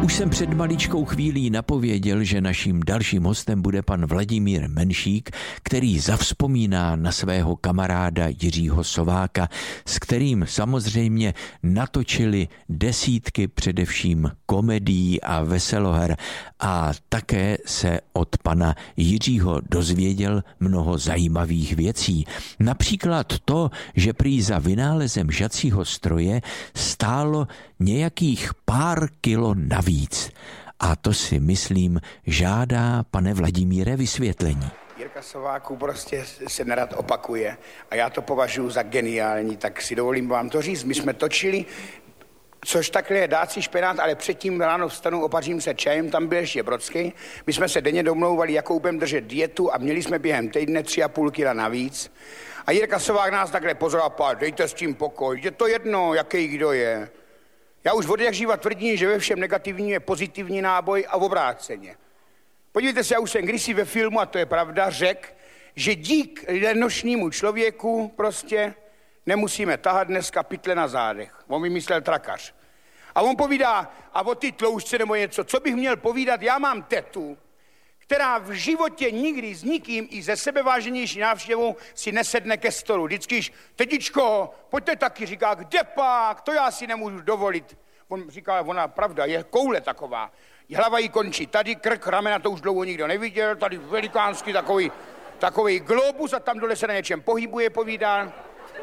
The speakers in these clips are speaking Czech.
Už jsem před maličkou chvílí napověděl, že naším dalším hostem bude pan Vladimír Menšík, který zavzpomíná na svého kamaráda Jiřího Sováka, s kterým samozřejmě natočili desítky především komedií a veseloher a také se od pana Jiřího dozvěděl mnoho zajímavých věcí. Například to, že prý za vynálezem žacího stroje stálo nějakých pár kilo navíc. A to si, myslím, žádá, pane Vladimíre, vysvětlení. Jirka Sováků prostě se nerad opakuje a já to považuji za geniální, tak si dovolím vám to říct. My jsme točili, což takhle je dát si špenát, ale předtím ráno vstanu, opařím se čajem, tam byl ještě Brodský. My jsme se denně domlouvali, jakou budeme držet dietu a měli jsme během týdne 3,5 kila navíc. A Jirka Sovák nás takhle pozoroval, dejte s tím pokoj, je to jedno, jaký kdo je. Já už od jak živa tvrdím, že ve všem negativní je pozitivní náboj a obráceně. Podívejte se, já už jsem kdysi ve filmu, a to je pravda, řekl, že dík lenošnímu člověku prostě nemusíme tahat dneska pytle na zádech. On vymyslel trakař. A on povídá, a o ty tloušťce nebo něco, co bych měl povídat, já mám tetu, která v životě nikdy s nikým i ze sebeváženější návštěvou si nesedne ke stolu. Vždycky, tetičko, pojďte taky, říká, kde pak, to já si nemůžu dovolit. On říká, ona pravda, je koule taková. Hlava jí končí tady, krk, ramena, to už dlouho nikdo neviděl, tady velikánský takový globus a tam dole se na něčem pohybuje, povídá.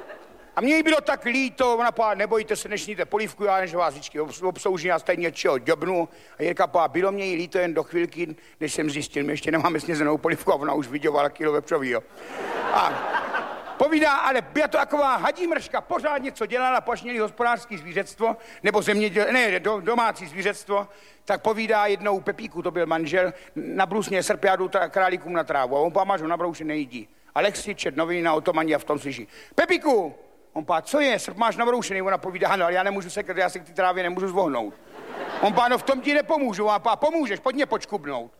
A mně jí bylo tak líto, ona pá, nebojte se, nešníte polívku, já než vás vždycky obsloužím, já stejně něčeho děbnu. A Jirka pá, bylo mě jí líto jen do chvilky, než jsem zjistil, my ještě nemáme snězenou polívku a ona už vyděvala kilo vepřovýho. A povídá, ale byla to taková hadí mrška, pořád něco dělala, až měli hospodářský zvířectvo, nebo domácí zvířectvo, tak povídá jednou Pepíku, to byl manžel, nabrusně srp, já jdu králíkům na trávu a on pá, máš ho nabroušen, nejídí. Alexi čet noviny na Otomani a v tom slyší, Pepíku! On pá, co je, srp máš nabroušený, ona povídá, no, ale já nemůžu sekat, já se k té trávě nemůžu zvohnout. On pá, no v tom ti nepomůžu, a pá, pomůžeš, pojď mě počkubnout.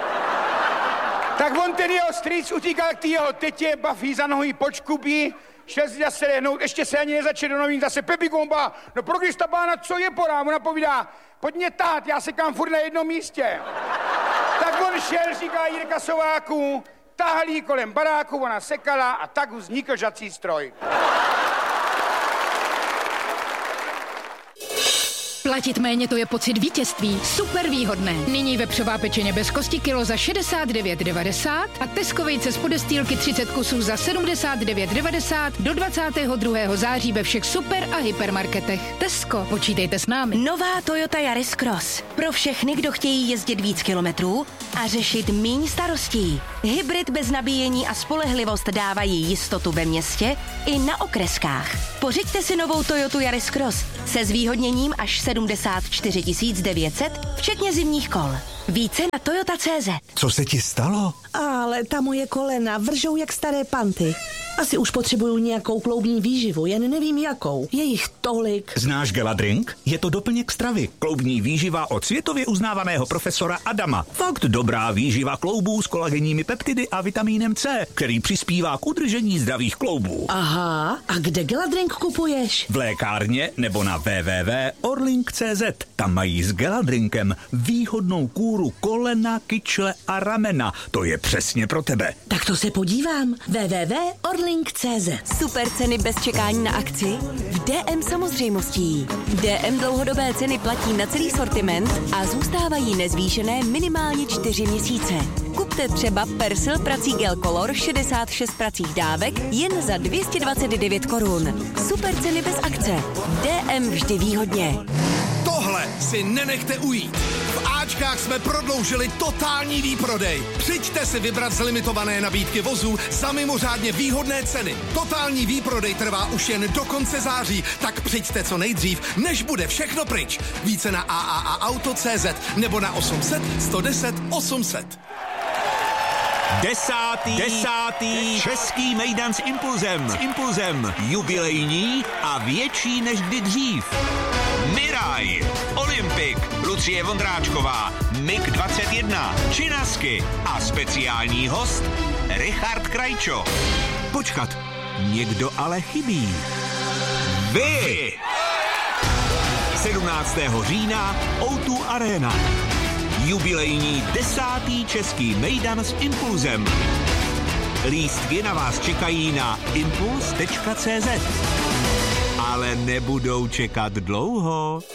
Tak on ten jeho strýc utíkal k té jeho tetě, baví za nohy, počkubí, šel si zase lehnout, ještě se ani nezačal do novin, zase Pepíku, on pá, no pro Krista pána, co je porá, ona povídá, pojď mě tát, já sekám furt na jednom místě. Tak on šel, říká Jirka Sováků, tahali kolem baráku, ona sekala a tak vznikl žací stroj. Platit méně, to je pocit vítězství. Super výhodné. Nyní vepřová pečeně bez kosti kilo za 69,90 a Tesco vejce z podestýlky 30 kusů za 79,90 do 22. září ve všech super a hypermarketech. Tesco, počítejte s námi. Nová Toyota Yaris Cross. Pro všechny, kdo chtějí jezdit víc kilometrů a řešit míň starostí. Hybrid bez nabíjení a spolehlivost dávají jistotu ve městě i na okreskách. Pořiďte si novou Toyotu Yaris Cross se zvýhodněním až 74 900, včetně zimních kol. Více na Toyota.cz. Co se ti stalo? Ale ta moje kolena vržou jak staré panty. Asi už potřebuju nějakou kloubní výživu, jen nevím jakou. Je jich tolik. Znáš Geladrink? Je to doplněk stravy. Kloubní výživa od světově uznávaného profesora Adama. Fakt dobrá výživa kloubů s kolagenními peptidy a vitamínem C, který přispívá k udržení zdravých kloubů. Aha, a kde Geladrink kupuješ? V lékárně nebo na www.orlink.cz. Tam mají s Geladrinkem výhodnou kůru kolena, kyčle a ramena. To je přesně pro tebe. Tak to se podívám. www.orlink.cz. Super ceny bez čekání na akci v DM samozřejmostí. DM dlouhodobé ceny platí na celý sortiment a zůstávají nezvýšené minimálně 4 měsíce. Kupte třeba Persil prací Gel Color 66 pracích dávek jen za 229 korun. Super ceny bez akce. DM vždy výhodně. Tohle si nenechte ujít. V Ačkách jsme prodloužili totální výprodej. Přijďte si vybrat z limitované nabídky vozů za mimořádně výhodné ceny. Totální výprodej trvá už jen do konce září, tak přijďte co nejdřív, než bude všechno pryč. Více na AAAauto.cz nebo na 800 110 800. Desátý český mejdan s impulzem. Jubilejní a větší než kdy dřív. Miraj, Olympik, Lucie Vondráčková, MiG-21, Činasky a speciální host Richard Krajčo. Počkat, někdo ale chybí. Vy! 17. 18. října O2 Arena. Jubilejní 10. český mejdan s Impulzem. Lístky na vás čekají na impuls.cz. Ale nebudou čekat dlouho.